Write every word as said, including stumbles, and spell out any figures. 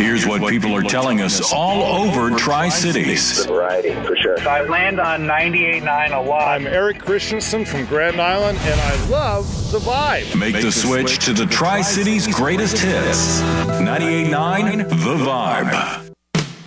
Here's what people are telling us all over Tri-Cities. Variety, for sure. I land on ninety-eight point nine a lot. I'm Eric Christensen from Grand Island, and I love the vibe. Make the switch to the Tri-Cities greatest hits. ninety-eight point nine The Vibe.